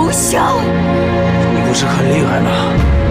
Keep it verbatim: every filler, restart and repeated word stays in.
休想！ 你不是很厉害吗？